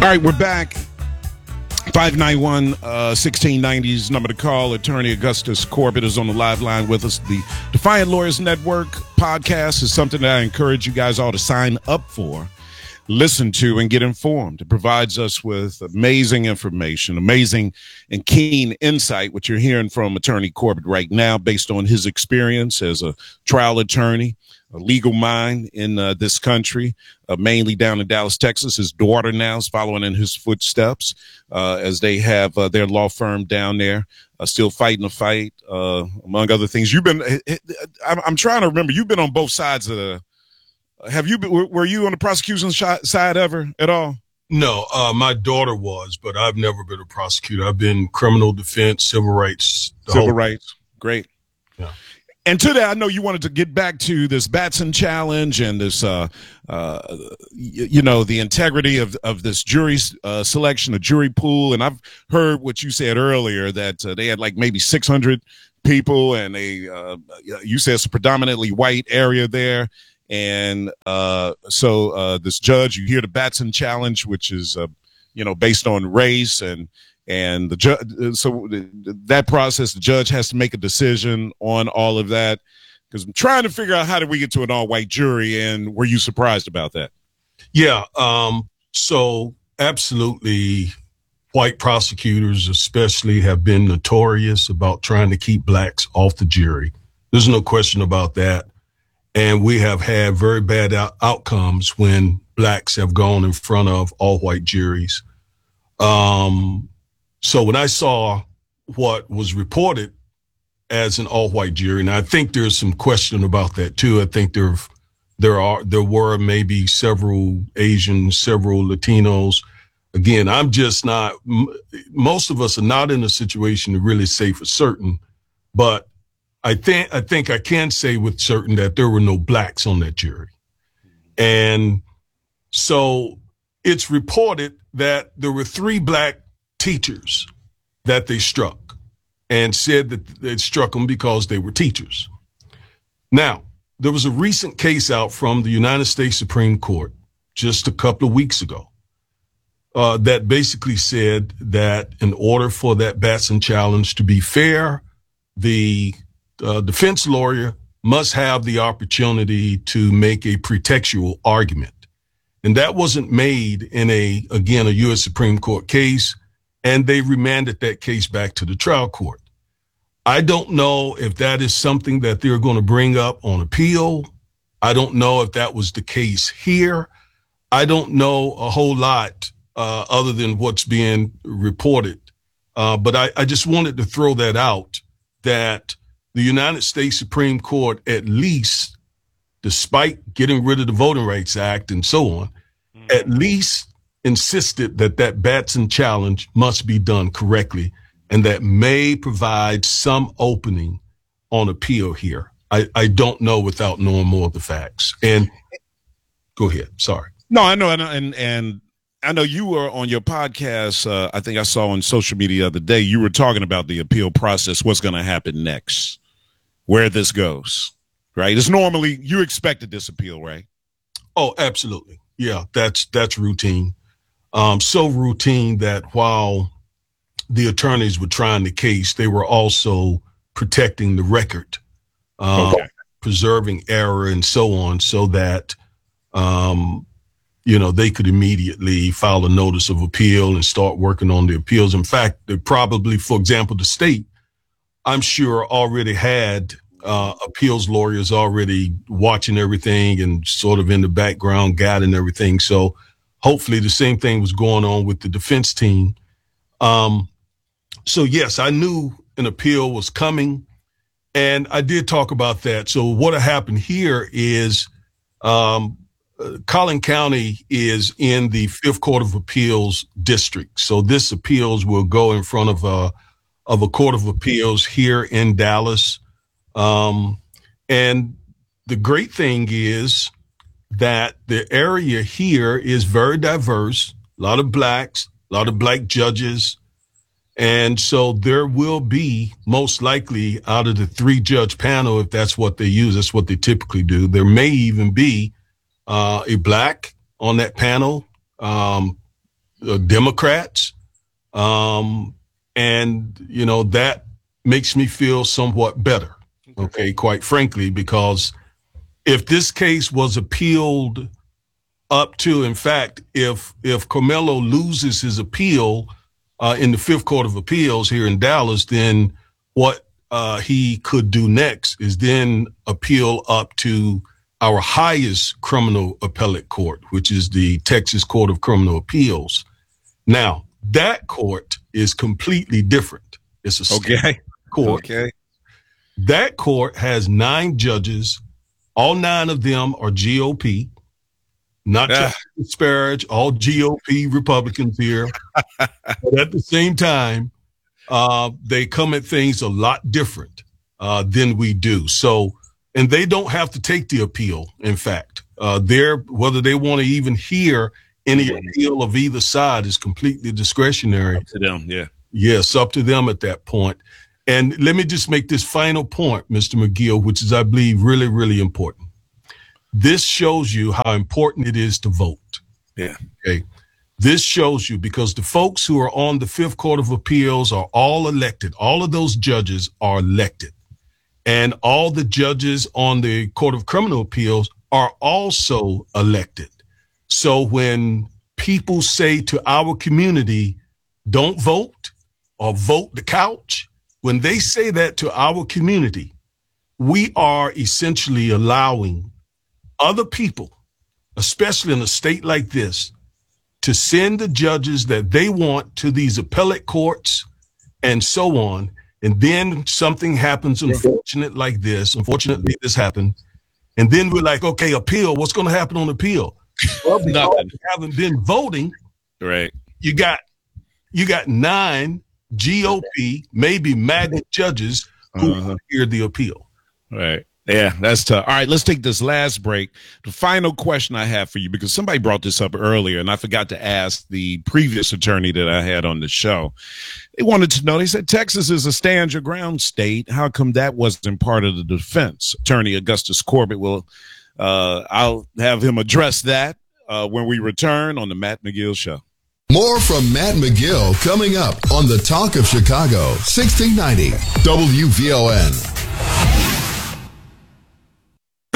All right, we're back. 591-1690 is number to call. Attorney Augustus Corbett is on the live line with us. The Defiant Lawyers Network podcast is something that I encourage you guys all to sign up for, listen to, and get informed. It provides us with amazing information, amazing and keen insight, what you're hearing from Attorney Corbett right now, based on his experience as a trial attorney, a legal mind in this country, mainly down in Dallas, Texas. His daughter now is following in his footsteps as they have their law firm down there, still fighting the fight, among other things. You've been, I'm trying to remember, you've been on both sides of the, were you on the prosecution side ever at all? No, my daughter was, but I've never been a prosecutor. I've been criminal defense, civil rights. Civil rights. Great. Yeah. And to that, I know you wanted to get back to this Batson challenge and this, the integrity of this jury selection, a jury pool. And I've heard what you said earlier, that they had like maybe 600 people, and you said it's a predominantly white area there. And so this judge, you hear the Batson challenge, which is, based on race, and the judge. So that process, the judge has to make a decision on all of that, because I'm trying to figure out how did we get to an all-white jury, and were you surprised about that? Yeah. So absolutely, white prosecutors especially have been notorious about trying to keep blacks off the jury. There's no question about that. And we have had very bad outcomes when blacks have gone in front of all white juries. So when I saw what was reported as an all white jury, and I think there's some question about that too. I think there were maybe several Asians, several Latinos. Again, I'm just not, most of us are not in a situation to really say for certain, but I think I can say with certain that there were no blacks on that jury. And so it's reported that there were 3 black teachers that they struck, and said that they struck them because they were teachers. Now, there was a recent case out from the United States Supreme Court just a couple of weeks ago that basically said that in order for that Batson challenge to be fair, the defense lawyer must have the opportunity to make a pretextual argument. And that wasn't made in a U.S. Supreme Court case, and they remanded that case back to the trial court. I don't know if that is something that they're going to bring up on appeal. I don't know if that was the case here. I don't know a whole lot other than what's being reported. But I just wanted to throw that out, that the United States Supreme Court, at least, despite getting rid of the Voting Rights Act and so on, at least insisted that Batson challenge must be done correctly, and that may provide some opening on appeal here. I don't know without knowing more of the facts. And go ahead. Sorry. No, I know. And I know you were on your podcast. I think I saw on social media the other day, you were talking about the appeal process, what's going to happen next, where this goes, right? It's normally, you expected this appeal, right? Oh, absolutely. Yeah, that's routine. So routine that while the attorneys were trying the case, they were also protecting the record, preserving error and so on, so that, they could immediately file a notice of appeal and start working on the appeals. In fact, they probably, for example, the state, I'm sure, already had appeals lawyers already watching everything and sort of in the background guiding everything. So hopefully the same thing was going on with the defense team. So yes, I knew an appeal was coming, and I did talk about that. So what happened here is Collin County is in the Fifth Court of Appeals district. So this appeals will go in front of a court of appeals here in Dallas. And the great thing is that the area here is very diverse, a lot of blacks, a lot of black judges. And so there will be, most likely, out of the 3-judge panel, if that's what they use, that's what they typically do, there may even be a black on that panel, Democrats. And, that makes me feel somewhat better, okay, quite frankly, because if this case was appealed up to, in fact, if Carmelo loses his appeal in the Fifth Court of Appeals here in Dallas, then what he could do next is then appeal up to our highest criminal appellate court, which is the Texas Court of Criminal Appeals. Now, that court is completely different. It's a state court. Okay. That court has 9 judges. All 9 of them are GOP. Not to disparage all GOP Republicans here, but at the same time, they come at things a lot different than we do. So, and they don't have to take the appeal. In fact, whether they want to even hear any appeal of either side is completely discretionary. Up to them, yeah. Yes, up to them at that point. And let me just make this final point, Mr. McGill, which is, I believe, really, really important. This shows you how important it is to vote. Yeah. Okay. This shows you because the folks who are on the Fifth Court of Appeals are all elected. All of those judges are elected. And all the judges on the Court of Criminal Appeals are also elected. So when people say to our community, don't vote or vote the couch, when they say that to our community, we are essentially allowing other people, especially in a state like this, to send the judges that they want to these appellate courts and so on. And then something happens unfortunately this happened. And then we're like, okay, appeal, what's going to happen on appeal? Well, Nothing. We haven't been voting. Right. You got 9 GOP, maybe MAGA judges who hear the appeal. Right. Yeah, that's tough. All right, let's take this last break. The final question I have for you, because somebody brought this up earlier, and I forgot to ask the previous attorney that I had on the show. They wanted to know, they said, Texas is a stand your ground state. How come that wasn't part of the defense? Attorney Augustus Corbett will, I'll have him address that when we return on the Matt McGill Show. More from Matt McGill coming up on the Talk of Chicago, 1690 WVON.